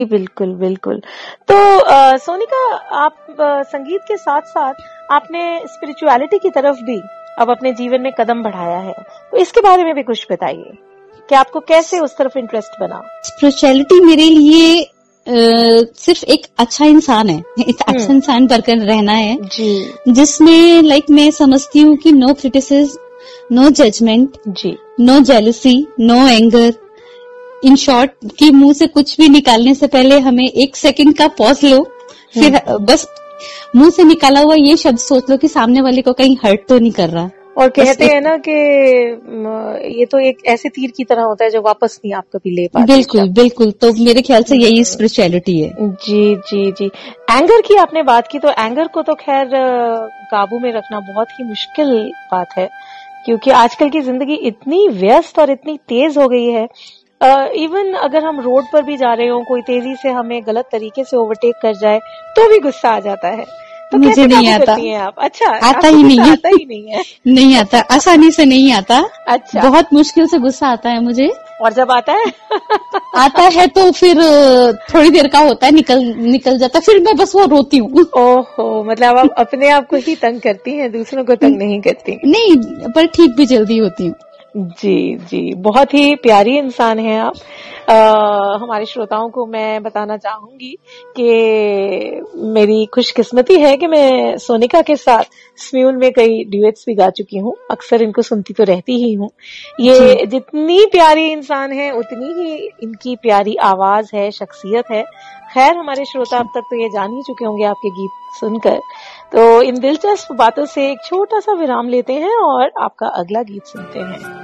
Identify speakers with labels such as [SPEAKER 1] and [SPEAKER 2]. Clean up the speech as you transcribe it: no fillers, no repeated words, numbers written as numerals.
[SPEAKER 1] बिल्कुल, बिल्कुल। तो सोनिका, आप संगीत के साथ-साथ आपने स्पिरिचुअलिटी की तरफ भी अब अपने जीवन में कदम बढ़ाया है। तो इसके बारे में भी कुछ बताइए कि आपको कैसे उस तरफ इंटरेस्ट बना?
[SPEAKER 2] स्पिरिचुअलिटी मेरे लिए सिर्फ एक अच्छा इंसान है, एक अच्छा इंसान बनकर रहना है
[SPEAKER 1] जी,
[SPEAKER 2] जिसमें मैं समझती हूँ कि no criticism, no judgement,
[SPEAKER 1] ji,
[SPEAKER 2] no jealousy, no anger. In short कि मुंह से कुछ भी निकालने से पहले हमें 1 सेकंड का पॉज लो, फिर बस मुंह से निकाला हुआ ये शब्द सोच लो कि सामने वाले को कहीं हर्ट तो नहीं कर रहा।
[SPEAKER 1] और कहते हैं ना कि ये तो एक ऐसे तीर की तरह होता है जो वापस नहीं आप कभी ले पाते।
[SPEAKER 2] बिल्कुल, बिल्कुल। तो मेरे ख्याल से यही स्पिरिचुअलिटी है।
[SPEAKER 1] जी, जी, जी। एंगर की आपने बात की, तो एंगर को तो खैर काबू में रखना बहुत ही मुश्किल बात है, क्योंकि आजकल की जिंदगी इतनी व्यस्त और इतनी तेज हो गई है। इवन अगर हम रोड पर भी जा रहे हो, कोई तेजी से हमें गलत तरीके से ओवरटेक कर जाए तो भी गुस्सा आ जाता है। तो
[SPEAKER 2] मुझे नहीं आता।
[SPEAKER 1] हैं आप? अच्छा,
[SPEAKER 2] आता ही नहीं है।
[SPEAKER 1] आता ही नहीं है।
[SPEAKER 2] नहीं आता, आसानी से नहीं आता।
[SPEAKER 1] अच्छा,
[SPEAKER 2] बहुत मुश्किल से गुस्सा आता है मुझे।
[SPEAKER 1] और जब आता है
[SPEAKER 2] आता है तो फिर थोड़ी देर का होता है, निकल जाता है, फिर मैं बस वो रोती हूँ।
[SPEAKER 1] ओहो, मतलब आप अपने आप को ही तंग करती हैं, दूसरों को तंग नहीं करती।
[SPEAKER 2] नहीं, पर ठीक भी जल्दी होती हूँ।
[SPEAKER 1] जी, जी, बहुत ही प्यारी इंसान हैं आप। हमारे श्रोताओं को मैं बताना चाहूंगी कि मेरी खुशकिस्मती है कि मैं सोनिका के साथ स्म्यूल में कई ड्यूएट्स भी गा चुकी हूँ। अक्सर इनको सुनती तो रहती ही हूँ। ये जितनी प्यारी इंसान है उतनी ही इनकी प्यारी आवाज है, शख्सियत है। खैर, हमारे श्रोता अब तक तो ये जान ही चुके होंगे आपके गीत सुनकर। तो इन दिलचस्प बातों से एक छोटा सा विराम लेते हैं और आपका अगला गीत सुनते हैं।